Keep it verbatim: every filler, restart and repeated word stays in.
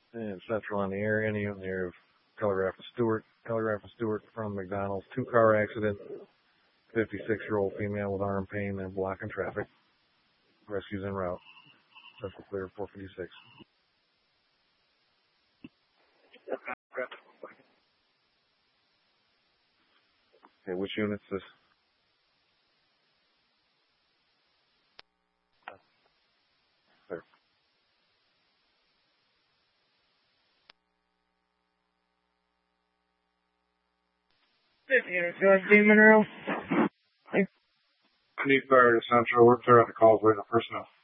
And Central on the area, any in the area of Telegraph and Stewart. Telegraph and Stewart from McDonald's. Two car accident. fifty-six-year-old female with arm pain and blocking traffic. Rescues en route. Central clear, four fifty-six. Okay, which unit's this? Clear. fifty units going Demon Room. Need fire to Central. We're clear on the calls waiting for personnel.